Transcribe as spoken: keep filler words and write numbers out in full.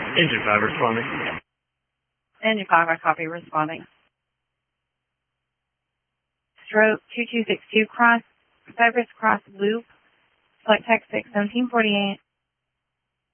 Engine five responding. Engine five, I copy, responding. Stroke two two six two cross, Cypress Cross Loop, select text six, seventeen forty-eight,